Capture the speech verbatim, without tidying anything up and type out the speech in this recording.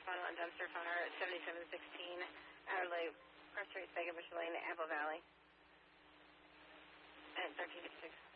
respond on dumpster fire at seventy-seven sixteen Outer Loop, Cross Street, Second Bush Lane, Apple Valley, at thirteen six.